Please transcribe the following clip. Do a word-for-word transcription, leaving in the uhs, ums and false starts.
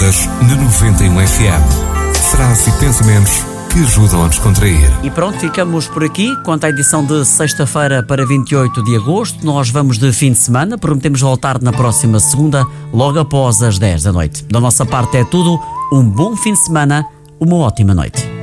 horas na noventa e um F M. Frases e pensamentos que ajudam a descontrair. E pronto, ficamos por aqui. Quanto à edição de sexta-feira para vinte e oito de agosto, nós vamos de fim de semana. Prometemos voltar na próxima segunda, logo após as dez da noite. Da nossa parte é tudo. Um bom fim de semana, uma ótima noite.